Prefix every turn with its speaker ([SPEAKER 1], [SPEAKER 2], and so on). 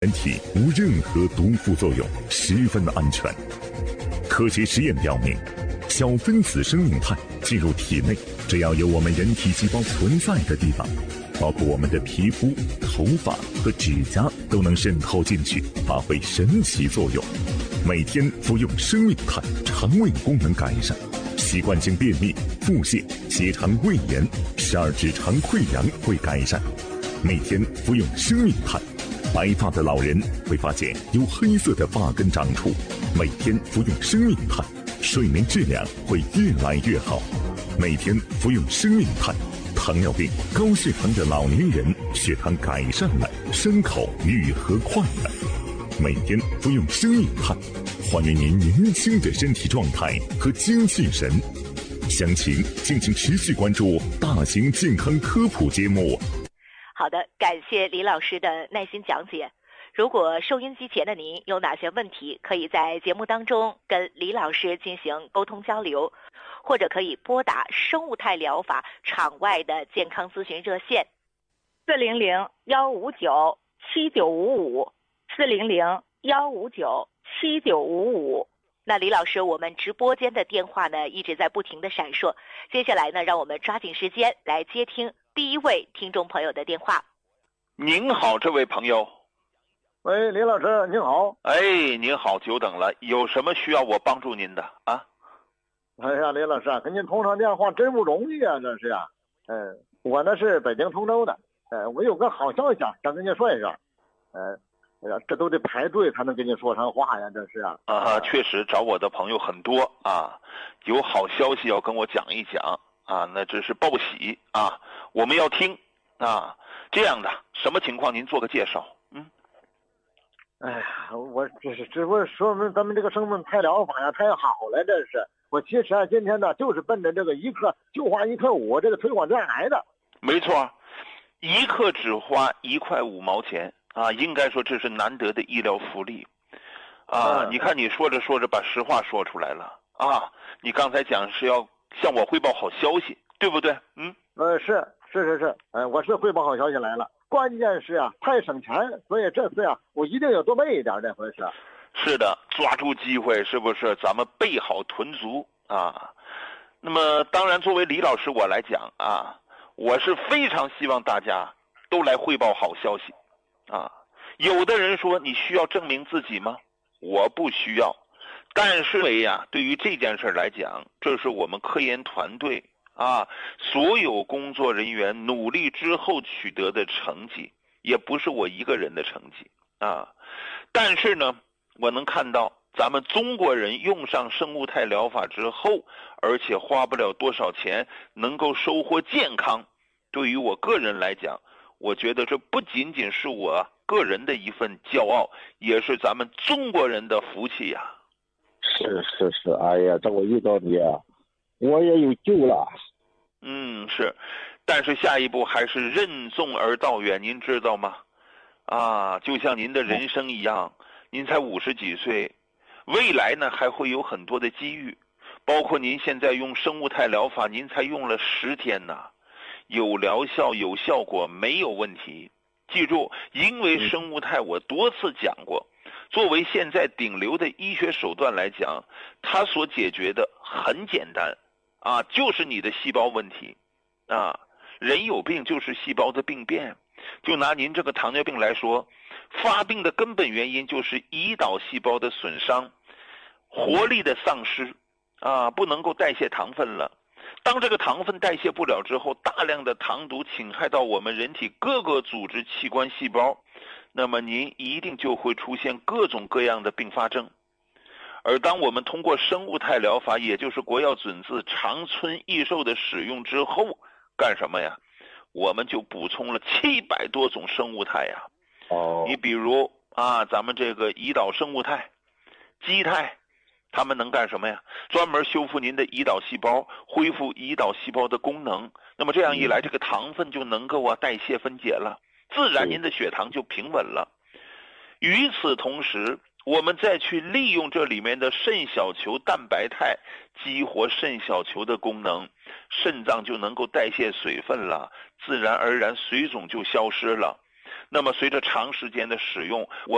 [SPEAKER 1] 人体无任何毒副作用，十分安全。科学实验表明，小分子生命态进入体内，只要有我们人体细胞存在的地方，包括我们的皮肤、头发和指甲都能渗透进去，发挥神奇作用。每天服用生命炭，肠胃功能改善，习惯性便秘、腹泻、结肠胃炎、十二指肠溃疡会改善。每天服用生命炭，白发的老人会发现有黑色的发根长出。每天服用生命炭，睡眠质量会越来越好。每天服用生命炭，糖尿病、高血糖的老年人血糖改善了，伤口愈合快了。每天服用生命炭，还原您年轻的身体状态和精气神。详情敬请持续关注大型健康科普节目。
[SPEAKER 2] 好的，感谢李老师的耐心讲解。如果收音机前的您有哪些问题，可以在节目当中跟李老师进行沟通交流，或者可以拨打生物态疗法场外的健康咨询热线400-159-7955，400-159-7955。那李老师，我们直播间的电话呢一直在不停的闪烁，接下来呢，让我们抓紧时间来接听第一位听众朋友的电话。
[SPEAKER 3] 您好，这位朋友。
[SPEAKER 4] 喂，李老师，您好。
[SPEAKER 3] 哎，您好，久等了，有什么需要我帮助您的啊？
[SPEAKER 4] 哎呀，李老师啊，跟您通上电话真不容易啊，这是啊。我呢是北京通州的，我有个好消息想跟您说一声。哎呀，这都得排队才能跟您说上话呀，这是啊。
[SPEAKER 3] 确实找我的朋友很多啊，有好消息要跟我讲一讲啊，那这是报喜啊，我们要听啊。这样的，什么情况？您做个介绍。
[SPEAKER 4] 哎呀，我这不是说明咱们这个生命态疗法呀太好了，这是。我其实啊，今天呢就是奔着这个一克就花1克5这个推广站来的。
[SPEAKER 3] 没错，1克只花1块5毛钱啊，应该说这是难得的医疗福利啊。你看你说着说着把实话说出来了啊，你刚才讲是要向我汇报好消息，对不对？
[SPEAKER 4] 是，我是汇报好消息来了。关键是啊，太省钱，所以这次呀，我一定要多备一点，这回是。
[SPEAKER 3] 是的，抓住机会，是不是？咱们备好囤足啊。那么，当然，作为李老师我来讲啊，我是非常希望大家都来汇报好消息啊。有的人说你需要证明自己吗？我不需要，但是对于这件事来讲，这是我们科研团队啊，所有工作人员努力之后取得的成绩，也不是我一个人的成绩啊。但是呢，我能看到咱们中国人用上生物态疗法之后，而且花不了多少钱，能够收获健康。对于我个人来讲，我觉得这不仅仅是我个人的一份骄傲，也是咱们中国人的福气呀。
[SPEAKER 5] 是，哎呀，这我遇到你啊，我也有救了。
[SPEAKER 3] 是，但是下一步还是任重而道远，您知道吗？就像您的人生一样，您才50几岁，未来呢还会有很多的机遇，包括您现在用生物态疗法，您才用了10天呢，有疗效有效果没有问题。记住，因为生物态我多次讲过，作为现在顶流的医学手段来讲，它所解决的很简单就是你的细胞问题人有病就是细胞的病变。就拿您这个糖尿病来说，发病的根本原因就是胰岛细胞的损伤，活力的丧失不能够代谢糖分了。当这个糖分代谢不了之后，大量的糖毒侵害到我们人体各个组织器官细胞，那么您一定就会出现各种各样的并发症。而当我们通过生物态疗法，也就是国药准字长春益寿的使用之后，干什么呀？我们就补充了700多种生物态呀。你比如咱们这个胰岛生物态、肌肽，它们能干什么呀？专门修复您的胰岛细胞，恢复胰岛细胞的功能。那么这样一来，这个糖分就能够代谢分解了，自然您的血糖就平稳了。与此同时，我们再去利用这里面的肾小球蛋白肽，激活肾小球的功能，肾脏就能够代谢水分了，自然而然水肿就消失了。那么随着长时间的使用，